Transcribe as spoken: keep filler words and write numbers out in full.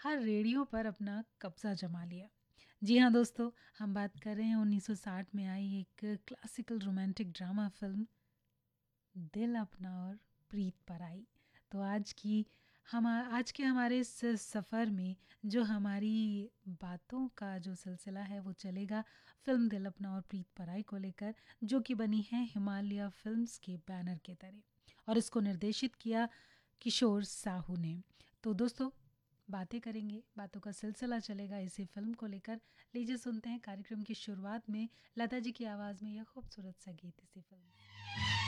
हर radio पर अपना कब्जा जमा लिया। जी हाँ दोस्तों, हम बात कर रहे हैं उन्नीस सौ साठ में आई एक क्लासिकल रोमांटिक ड्रामा फिल्म दिल अपना और प्रीत पर आई। तो आज की हम आज के हमारे इस सफ़र में जो हमारी बातों का जो सिलसिला है वो चलेगा फ़िल्म दिल अपना और प्रीत पर आई को लेकर, जो कि बनी है हिमालय फ़िल्म्स के बैनर के तले और इसको निर्देशित किया किशोर साहू ने। तो दोस्तों, बातें करेंगे, बातों का सिलसिला चलेगा इसी फ़िल्म को लेकर। लीजिए सुनते हैं कार्यक्रम की शुरुआत में लता जी की आवाज़ में यह खूबसूरत सा गीत इसी फ़िल्म।